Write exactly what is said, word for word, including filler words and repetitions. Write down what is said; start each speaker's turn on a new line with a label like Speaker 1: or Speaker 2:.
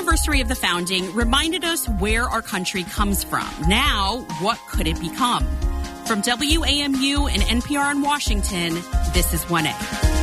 Speaker 1: anniversary of the founding reminded us where our country comes from. Now, what could it become? From W A M U and N P R in Washington, this is one A.